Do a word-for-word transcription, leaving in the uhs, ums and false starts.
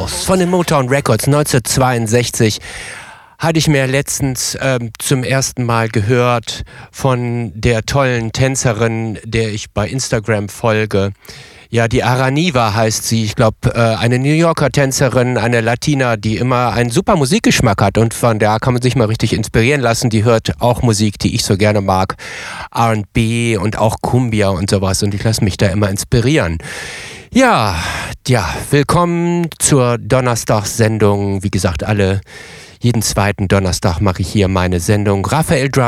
House von den Motown Records neunzehnhundertzweiundsechzig. Hatte ich mir letztens ähm, zum ersten Mal gehört von der tollen Tänzerin, der ich bei Instagram folge. Ja, die Araniva heißt sie. Ich glaube, äh, eine New Yorker Tänzerin, eine Latina, die immer einen super Musikgeschmack hat. Und von der kann man sich mal richtig inspirieren lassen. Die hört auch Musik, die ich so gerne mag. R und B und auch Cumbia und sowas. Und ich lasse mich da immer inspirieren. Ja, ja, willkommen zur Donnerstagssendung. Wie gesagt, alle, jeden zweiten Donnerstag mache ich hier meine Sendung. Raphael Drum